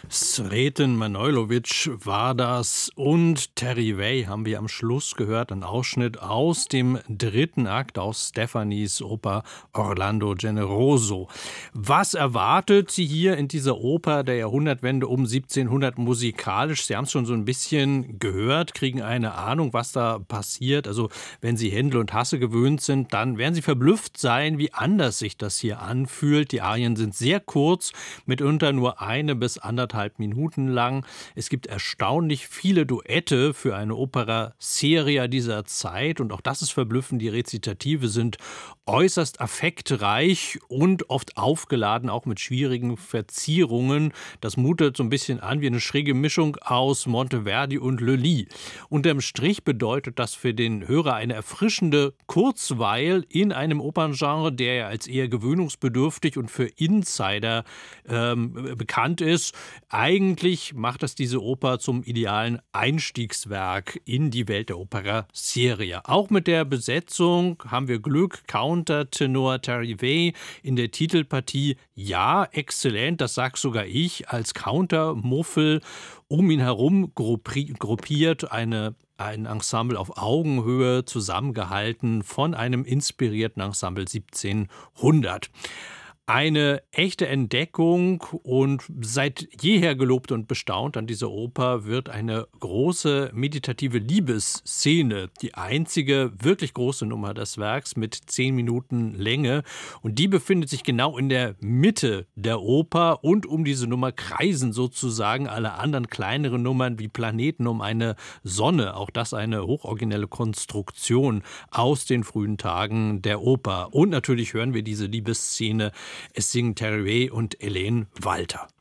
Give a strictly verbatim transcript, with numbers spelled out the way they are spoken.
Sreten Manojlović war das und Terry Way haben wir am Schluss gehört, ein Ausschnitt aus dem dritten Akt aus Stefanis Oper Orlando Generoso. Was erwartet Sie hier in dieser Oper der Jahrhundertwende um siebzehnhundert musikalisch? Sie haben es schon so ein bisschen gehört, kriegen eine Ahnung, was da passiert. Also wenn Sie Händel und Hasse gewöhnt sind, dann werden Sie verblüfft sein, wie anders sich das hier anfühlt. Die Arien sind sehr kurz, mitunter nur eine bis anderthalb Minuten lang. Es gibt erstaunlich viele Duette für eine Opera seria dieser Zeit und auch das ist verblüffend. Die Rezitative sind äußerst affektreich und oft aufgeladen, auch mit schwierigen Verzierungen. Das mutet so ein bisschen an wie eine schräge Mischung aus Monteverdi und Lully. Unterm Strich bedeutet das für den Hörer eine erfrischende Kurzweil in einem Operngenre, der ja als eher gewöhnungsbedürftig und für Insider ähm, bekannt ist. Eigentlich macht das diese Oper zum idealen Einstiegswerk in die Welt der Opera seria. Auch mit der Besetzung haben wir Glück. Countertenor Terry Way in der Titelpartie. Ja, exzellent, das sag sogar ich, als Countermuffel um ihn herum gruppiert eine ein Ensemble auf Augenhöhe, zusammengehalten von einem inspirierten Ensemble siebzehnhundert. Eine echte Entdeckung und seit jeher gelobt und bestaunt an dieser Oper wird eine große meditative Liebesszene, die einzige wirklich große Nummer des Werks mit zehn Minuten Länge. Und die befindet sich genau in der Mitte der Oper und um diese Nummer kreisen sozusagen alle anderen kleineren Nummern wie Planeten um eine Sonne. Auch das eine hochoriginelle Konstruktion aus den frühen Tagen der Oper. Und natürlich hören wir diese Liebesszene. Es singen Terry Way und Helene Walter.